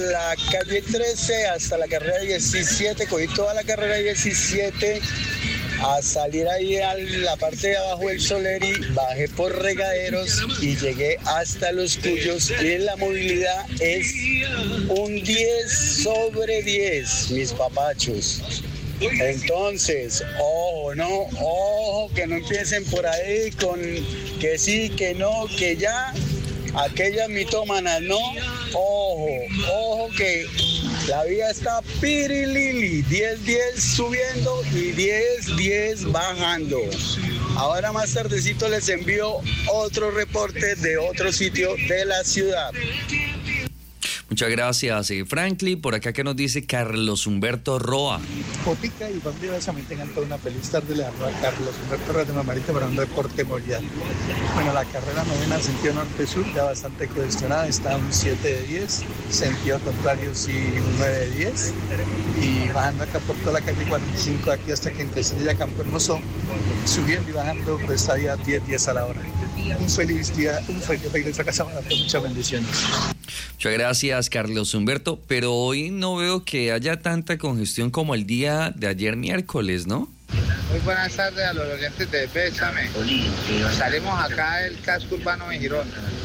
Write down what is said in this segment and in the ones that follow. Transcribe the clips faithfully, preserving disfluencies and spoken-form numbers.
La calle trece hasta la carrera diecisiete, cogí toda la carrera diecisiete a salir ahí a la parte de abajo del Soleri, bajé por Regaderos y llegué hasta Los Cuyos y la movilidad es un diez sobre diez, mis papachos. Entonces, ojo, no, ojo, que no empiecen por ahí con que sí, que no, que ya, aquellas mitómanas, no, ojo, ojo que la vía está pirilili, diez diez subiendo y diez diez bajando. Ahora más tardecito les envío otro reporte de otro sitio de la ciudad. Muchas gracias, eh, Franklin. Por acá que nos dice Carlos Humberto Roa. Jotica y Juan de Bésame tengan toda una feliz tarde. Le hablo a Carlos Humberto Roa de Mamarita para un reporte de movilidad. Bueno, la carrera novena sentido norte-sur ya bastante congestionada, está un siete de diez, sentido contrario sí un nueve de diez, y bajando acá por toda la calle cuarenta y cinco aquí hasta que empiece ya Campo Hermoso, subiendo y bajando pues está ya diez diez a la hora. Un feliz día, un feliz regreso a casa, muchas bendiciones. Muchas gracias, Carlos Humberto, pero hoy no veo que haya tanta congestión como el día de ayer miércoles, ¿no? Muy buenas tardes a los oyentes de Bésame. Salimos acá del casco urbano de Girón.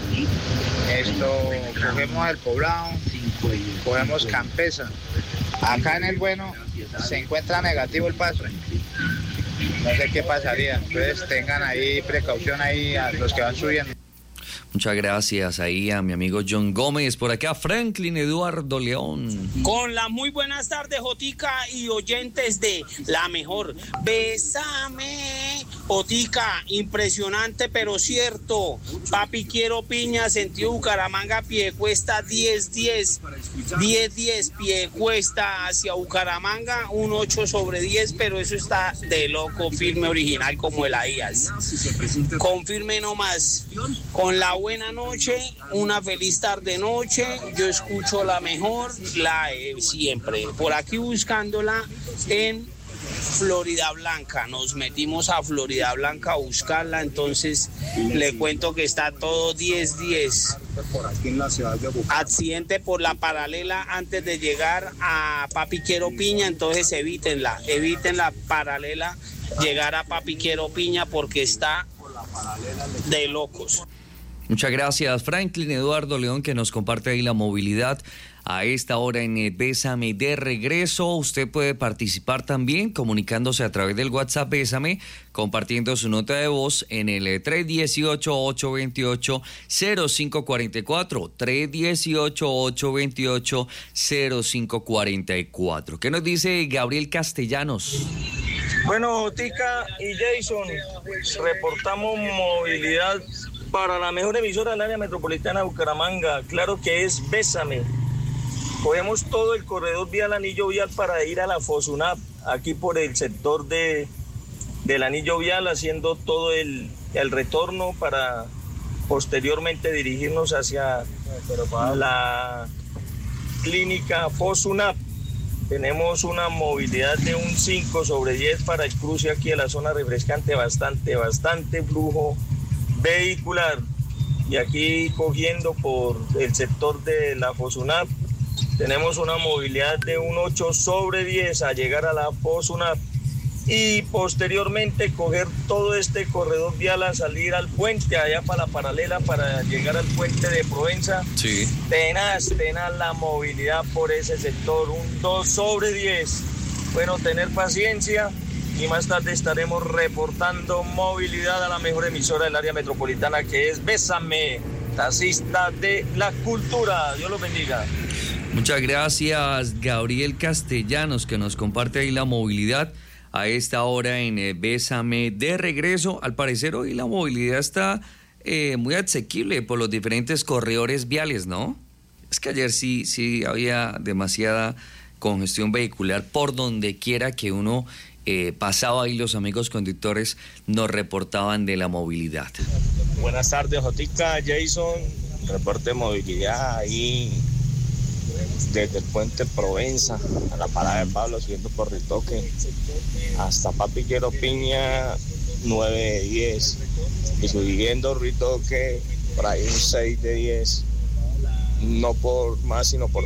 Esto, cogemos el Poblado, cogemos Campesa. Acá en el Bueno se encuentra negativo el paso. No sé qué pasaría, entonces tengan ahí precaución ahí a los que van subiendo. Muchas gracias ahí a mi amigo John Gómez. Por acá Franklin Eduardo León. Con las muy buenas tardes, Jotica y oyentes de La Mejor. Bésame, Jotica, impresionante pero cierto. Papi quiero piña, sentido Bucaramanga, Piedecuesta diez diez. diez diez, Piedecuesta hacia Bucaramanga, un ocho sobre diez, pero eso está de loco, firme original como el A I A S. Confirme nomás. Con la buena noche, una feliz tarde noche, yo escucho La Mejor, la eh, siempre, por aquí buscándola en Florida Blanca, nos metimos a Florida Blanca a buscarla, entonces le cuento que está todo diez diez. Accidente por la paralela antes de llegar a Papi Quiero Piña, entonces evítenla, eviten la paralela, llegar a Papi Quiero Piña porque está de locos. Muchas gracias, Franklin Eduardo León, que nos comparte ahí la movilidad a esta hora en el Bésame de regreso. Usted puede participar también comunicándose a través del WhatsApp Bésame, compartiendo su nota de voz en el tres uno ocho, ocho dos ocho, cero cinco cuatro cuatro, tres uno ocho, ocho dos ocho, cero cinco cuatro cuatro. ¿Qué nos dice Gabriel Castellanos? Bueno, Jotica y Jason, reportamos movilidad para la mejor emisora del área metropolitana de Bucaramanga, claro que es Bésame. Cogemos todo el corredor vial, anillo vial para ir a la Fosunap, aquí por el sector de, del anillo vial, haciendo todo el, el retorno para posteriormente dirigirnos hacia la clínica Fosunap. Tenemos una movilidad de un cinco sobre diez para el cruce aquí de la zona refrescante, bastante, bastante flujo vehicular. Y aquí cogiendo por el sector de la Fosunap, tenemos una movilidad de un ocho sobre diez a llegar a la Fosunap y posteriormente coger todo este corredor vial a salir al puente, allá para la paralela, para llegar al puente de Provenza. Sí. Tenaz, tenaz la movilidad por ese sector, un dos sobre diez. Bueno, tener paciencia y más tarde estaremos reportando movilidad a la mejor emisora del área metropolitana, que es Bésame, taxista de la cultura. Dios los bendiga. Muchas gracias, Gabriel Castellanos, que nos comparte ahí la movilidad a esta hora en eh, Bésame de regreso. Al parecer hoy la movilidad está eh, muy asequible por los diferentes corredores viales, ¿no? Es que ayer sí, sí había demasiada congestión vehicular por donde quiera que uno eh, pasaba, y los amigos conductores nos reportaban de la movilidad. Buenas tardes, Jotica, Jason. Reporte de movilidad ahí desde el puente Provenza a la parada de Pablo, siguiendo por Ritoque hasta Papi Quiero Piña, nueve de diez, y subiendo Ritoque por ahí un seis de diez, no por más sino por